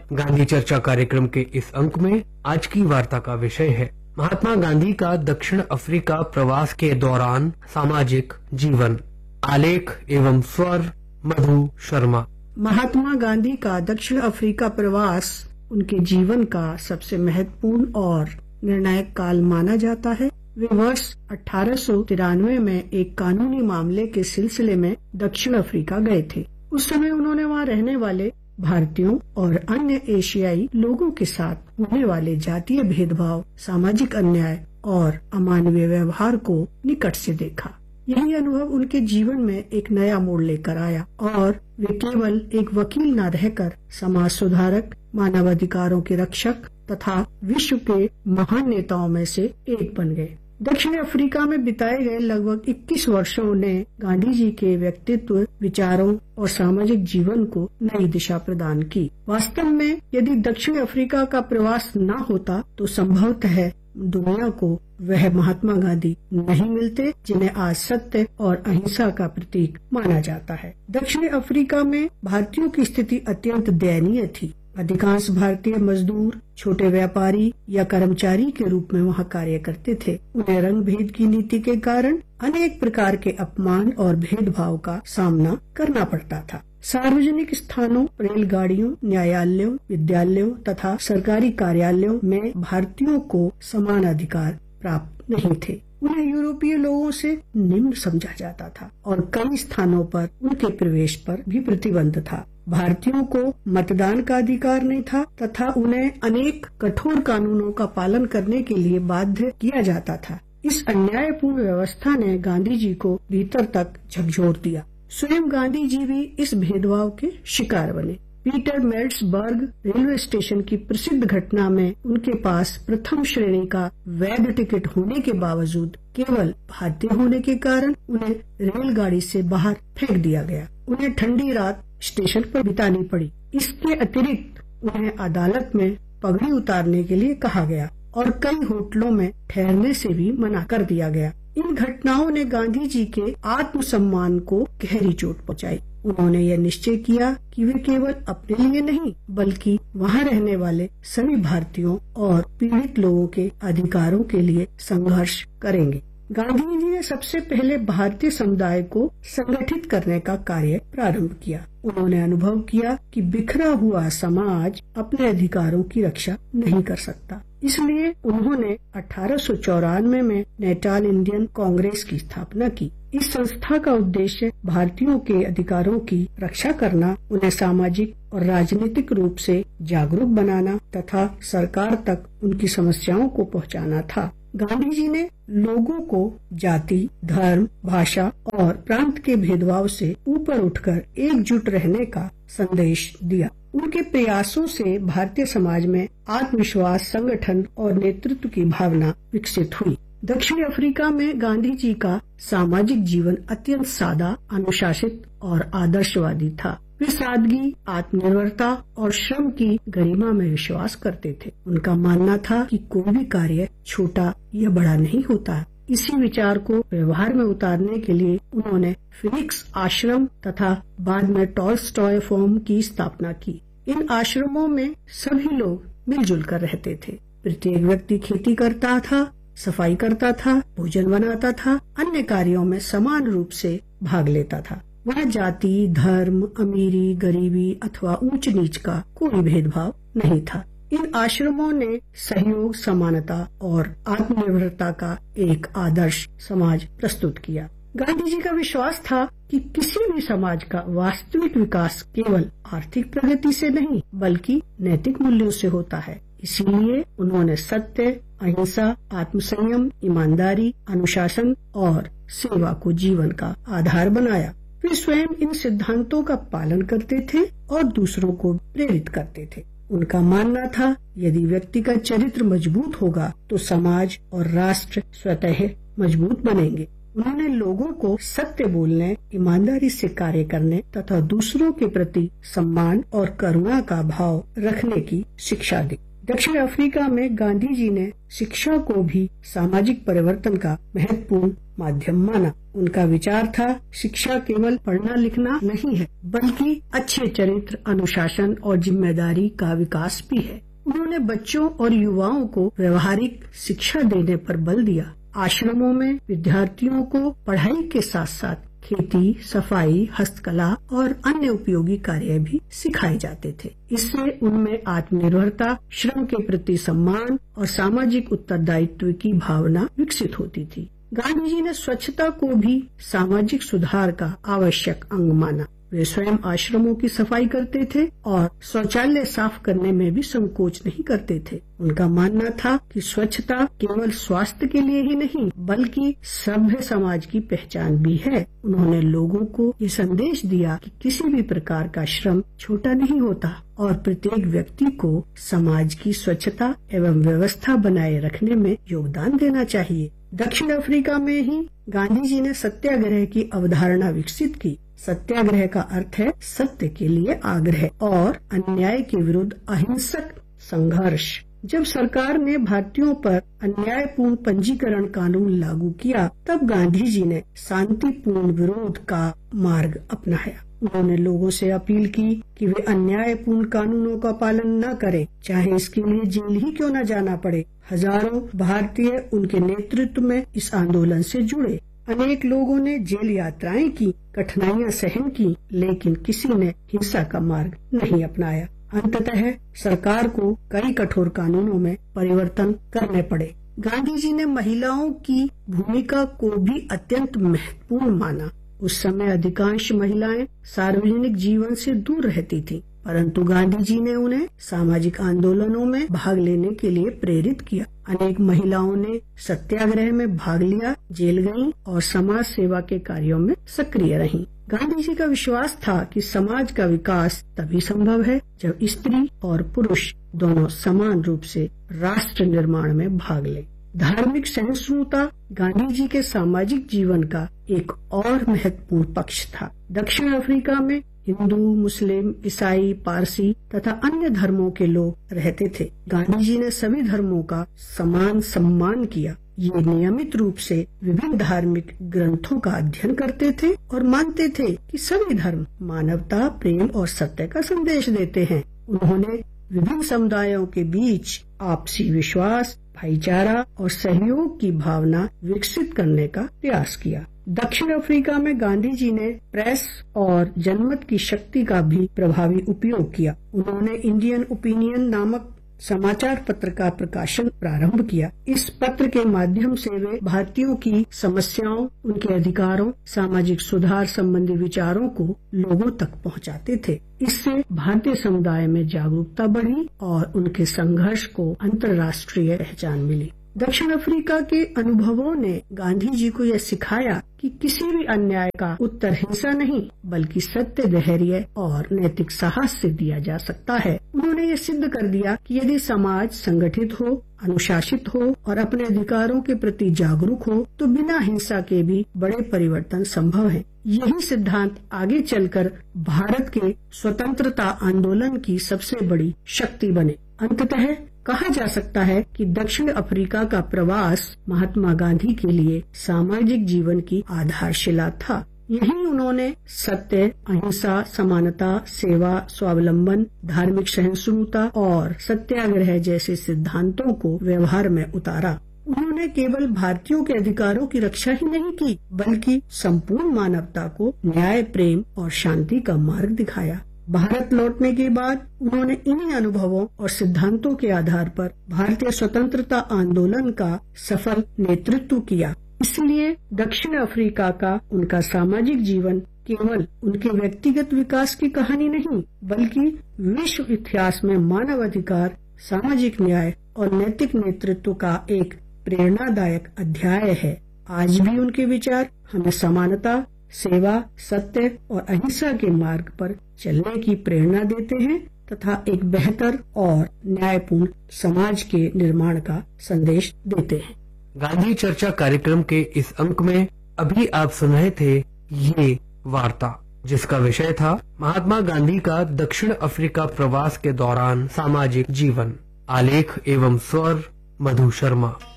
गांधी चर्चा कार्यक्रम के इस अंक में आज की वार्ता का विषय है महात्मा गांधी का दक्षिण अफ्रीका प्रवास के दौरान सामाजिक जीवन। आलेख एवं स्वर मधु शर्मा। महात्मा गांधी का दक्षिण अफ्रीका प्रवास उनके जीवन का सबसे महत्वपूर्ण और निर्णायक काल माना जाता है। वे वर्ष 1893 में एक कानूनी मामले के सिलसिले में दक्षिण अफ्रीका गए थे। उस समय उन्होंने वहां रहने वाले भारतीयों और अन्य एशियाई लोगों के साथ होने वाले जातीय भेदभाव, सामाजिक अन्याय और अमानवीय व्यवहार को निकट से देखा। यही अनुभव उनके जीवन में एक नया मोड़ लेकर आया और वे केवल एक वकील न रहकर समाज सुधारक, मानवाधिकारों के रक्षक तथा विश्व के महान नेताओं में से एक बन गए। दक्षिण अफ्रीका में बिताए गए लगभग 21 वर्षों ने गांधी जी के व्यक्तित्व, विचारों और सामाजिक जीवन को नई दिशा प्रदान की। वास्तव में यदि दक्षिण अफ्रीका का प्रवास न होता तो संभवतः दुनिया को वह महात्मा गांधी नहीं मिलते जिन्हें आज सत्य और अहिंसा का प्रतीक माना जाता है। दक्षिण अफ्रीका में भारतीयों की स्थिति अत्यंत दयनीय थी। अधिकांश भारतीय मजदूर, छोटे व्यापारी या कर्मचारी के रूप में वहाँ कार्य करते थे। उन्हें रंग भेद की नीति के कारण अनेक प्रकार के अपमान और भेदभाव का सामना करना पड़ता था। सार्वजनिक स्थानों, रेलगाड़ियों, न्यायालयों, विद्यालयों तथा सरकारी कार्यालयों में भारतीयों को समान अधिकार प्राप्त नहीं थे। उन्हें यूरोपीय लोगों से निम्न समझा जाता था और कई स्थानों पर उनके प्रवेश पर भी प्रतिबंध था। भारतीयों को मतदान का अधिकार नहीं था तथा उन्हें अनेक कठोर कानूनों का पालन करने के लिए बाध्य किया जाता था। इस अन्यायपूर्ण व्यवस्था ने गांधी जी को भीतर तक झकझोर दिया। स्वयं गांधी जी भी इस भेदभाव के शिकार बने। पीटर मेल्ट्सबर्ग रेलवे स्टेशन की प्रसिद्ध घटना में उनके पास प्रथम श्रेणी का वैध टिकट होने के बावजूद केवल भारतीय होने के कारण उन्हें रेलगाड़ी से बाहर फेंक दिया गया। उन्हें ठंडी रात स्टेशन पर बितानी पड़ी। इसके अतिरिक्त उन्हें अदालत में पगड़ी उतारने के लिए कहा गया और कई होटलों में ठहरने से भी मना कर दिया गया। इन घटनाओं ने गांधी जी के आत्मसम्मान को गहरी चोट पहुंचाई। उन्होंने यह निश्चय किया कि वे केवल अपने लिए नहीं बल्कि वहां रहने वाले सभी भारतीयों और पीड़ित लोगों के अधिकारों के लिए संघर्ष करेंगे। गांधी जी ने सबसे पहले भारतीय समुदाय को संगठित करने का कार्य प्रारंभ किया। उन्होंने अनुभव किया कि बिखरा हुआ समाज अपने अधिकारों की रक्षा नहीं कर सकता। इसलिए उन्होंने 1894 में नेटाल इंडियन कांग्रेस की स्थापना की। इस संस्था का उद्देश्य भारतीयों के अधिकारों की रक्षा करना, उन्हें सामाजिक और राजनीतिक रूप से जागरूक बनाना तथा सरकार तक उनकी समस्याओं को पहुंचाना था। गांधी जी ने लोगों को जाति, धर्म, भाषा और प्रांत के भेदभाव से ऊपर उठकर एकजुट रहने का संदेश दिया। उनके प्रयासों से भारतीय समाज में आत्मविश्वास, संगठन और नेतृत्व की भावना विकसित हुई। दक्षिण अफ्रीका में गांधी जी का सामाजिक जीवन अत्यंत सादा, अनुशासित और आदर्शवादी था। वे सादगी, आत्मनिर्भरता और श्रम की गरिमा में विश्वास करते थे। उनका मानना था कि कोई भी कार्य छोटा या बड़ा नहीं होता। इसी विचार को व्यवहार में उतारने के लिए उन्होंने फिनिक्स आश्रम तथा बाद में टॉलस्टॉय फॉर्म की स्थापना की। इन आश्रमों में सभी लोग मिलजुल कर रहते थे। प्रत्येक व्यक्ति खेती करता था, सफाई करता था, भोजन बनाता था, अन्य कार्यों में समान रूप से भाग लेता था। वहाँ जाति, धर्म, अमीरी, गरीबी अथवा ऊंच नीच का कोई भेदभाव नहीं था। इन आश्रमों ने सहयोग, समानता और आत्मनिर्भरता का एक आदर्श समाज प्रस्तुत किया। गांधी जी का विश्वास था कि किसी भी समाज का वास्तविक विकास केवल आर्थिक प्रगति से नहीं बल्कि नैतिक मूल्यों से होता है। इसीलिए उन्होंने सत्य, अहिंसा, आत्मसंयम, ईमानदारी, अनुशासन और सेवा को जीवन का आधार बनाया। वे स्वयं इन सिद्धांतों का पालन करते थे और दूसरों को प्रेरित करते थे। उनका मानना था यदि व्यक्ति का चरित्र मजबूत होगा तो समाज और राष्ट्र स्वतः मजबूत बनेंगे। उन्होंने लोगों को सत्य बोलने, ईमानदारी से कार्य करने तथा दूसरों के प्रति सम्मान और करुणा का भाव रखने की शिक्षा दी। दक्षिण अफ्रीका में गांधी जी ने शिक्षा को भी सामाजिक परिवर्तन का महत्वपूर्ण माध्यम माना। उनका विचार था, शिक्षा केवल पढ़ना लिखना नहीं है, बल्कि अच्छे चरित्र, अनुशासन और जिम्मेदारी का विकास भी है। उन्होंने बच्चों और युवाओं को व्यवहारिक शिक्षा देने पर बल दिया। आश्रमों में विद्यार्थियों को पढ़ाई के साथ साथ खेती, सफाई, हस्तकला और अन्य उपयोगी कार्य भी सिखाए जाते थे। इससे उनमें आत्मनिर्भरता, श्रम के प्रति सम्मान और सामाजिक उत्तरदायित्व की भावना विकसित होती थी। गांधी जी ने स्वच्छता को भी सामाजिक सुधार का आवश्यक अंग माना। वे स्वयं आश्रमों की सफाई करते थे और शौचालय साफ करने में भी संकोच नहीं करते थे। उनका मानना था कि स्वच्छता केवल स्वास्थ्य के लिए ही नहीं, बल्कि सभ्य समाज की पहचान भी है। उन्होंने लोगों को ये संदेश दिया कि किसी भी प्रकार का श्रम छोटा नहीं होता और प्रत्येक व्यक्ति को समाज की स्वच्छता एवं व्यवस्था बनाए रखने में योगदान देना चाहिए। दक्षिण अफ्रीका में ही गांधी जी ने सत्याग्रह की अवधारणा विकसित की। सत्याग्रह का अर्थ है सत्य के लिए आग्रह और अन्याय के विरुद्ध अहिंसक संघर्ष। जब सरकार ने भारतीयों पर अन्यायपूर्ण पंजीकरण कानून लागू किया, तब गांधी जी ने शांतिपूर्ण विरोध का मार्ग अपनाया। उन्होंने लोगों से अपील की कि वे अन्यायपूर्ण कानूनों का पालन न करें, चाहे इसके लिए जेल ही क्यों न जाना पड़े। हजारों भारतीय उनके नेतृत्व में इस आंदोलन से जुड़े। अनेक लोगों ने जेल यात्राएं की, कठिनाइयां सहन की, लेकिन किसी ने हिंसा का मार्ग नहीं अपनाया। अंततः सरकार को कई कठोर कानूनों में परिवर्तन करने पड़े। गांधी जी ने महिलाओं की भूमिका को भी अत्यंत महत्वपूर्ण माना। उस समय अधिकांश महिलाएं सार्वजनिक जीवन से दूर रहती थीं, परंतु गांधी जी ने उन्हें सामाजिक आंदोलनों में भाग लेने के लिए प्रेरित किया। अनेक महिलाओं ने सत्याग्रह में भाग लिया, जेल गईं और समाज सेवा के कार्यों में सक्रिय रहीं। गांधी जी का विश्वास था कि समाज का विकास तभी संभव है जब स्त्री और पुरुष दोनों समान रूप से राष्ट्र निर्माण में भाग लें। धार्मिक सहिष्णुता गांधी जी के सामाजिक जीवन का एक और महत्वपूर्ण पक्ष था। दक्षिण अफ्रीका में हिंदू, मुस्लिम, ईसाई, पारसी तथा अन्य धर्मों के लोग रहते थे। गांधी जी ने सभी धर्मों का समान सम्मान किया। ये नियमित रूप से विभिन्न धार्मिक ग्रंथों का अध्ययन करते थे और मानते थे कि सभी धर्म मानवता, प्रेम और सत्य का संदेश देते हैं। उन्होंने विभिन्न समुदायों के बीच आपसी विश्वास, भाईचारा और सहयोग की भावना विकसित करने का प्रयास किया। दक्षिण अफ्रीका में गांधी जी ने प्रेस और जनमत की शक्ति का भी प्रभावी उपयोग किया। उन्होंने इंडियन ओपिनियन नामक समाचार पत्र का प्रकाशन प्रारंभ किया। इस पत्र के माध्यम से वे भारतीयों की समस्याओं, उनके अधिकारों, सामाजिक सुधार संबंधी विचारों को लोगों तक पहुंचाते थे। इससे भारतीय समुदाय में जागरूकता बढ़ी और उनके संघर्ष को अंतर्राष्ट्रीय पहचान मिली। दक्षिण अफ्रीका के अनुभवों ने गांधी जी को यह सिखाया कि किसी भी अन्याय का उत्तर हिंसा नहीं, बल्कि सत्य, धैर्य और नैतिक साहस से दिया जा सकता है। उन्होंने ये सिद्ध कर दिया कि यदि समाज संगठित हो, अनुशासित हो और अपने अधिकारों के प्रति जागरूक हो, तो बिना हिंसा के भी बड़े परिवर्तन संभव है। यही सिद्धांत आगे चलकर भारत के स्वतंत्रता आंदोलन की सबसे बड़ी शक्ति बने। अंततः कहा जा सकता है कि दक्षिण अफ्रीका का प्रवास महात्मा गांधी के लिए सामाजिक जीवन की आधारशिला था। यहीं उन्होंने सत्य, अहिंसा, समानता, सेवा, स्वावलंबन, धार्मिक सहिष्णुता और सत्याग्रह जैसे सिद्धांतों को व्यवहार में उतारा। उन्होंने केवल भारतीयों के अधिकारों की रक्षा ही नहीं की, बल्कि संपूर्ण मानवता को न्याय, प्रेम और शांति का मार्ग दिखाया। भारत लौटने के बाद उन्होंने इन्हीं अनुभवों और सिद्धांतों के आधार पर भारतीय स्वतंत्रता आंदोलन का सफल नेतृत्व किया। इसलिए दक्षिण अफ्रीका का उनका सामाजिक जीवन केवल उनके व्यक्तिगत विकास की कहानी नहीं, बल्कि विश्व इतिहास में मानव अधिकार, सामाजिक न्याय और नैतिक नेतृत्व का एक प्रेरणादायक अध्याय है। आज भी उनके विचार हमें समानता, सेवा, सत्य और अहिंसा के मार्ग पर चलने की प्रेरणा देते हैं तथा एक बेहतर और न्यायपूर्ण समाज के निर्माण का संदेश देते हैं। गांधी चर्चा कार्यक्रम के इस अंक में अभी आप सुन रहे थे ये वार्ता, जिसका विषय था महात्मा गांधी का दक्षिण अफ्रीका प्रवास के दौरान सामाजिक जीवन। आलेख एवं स्वर मधु शर्मा।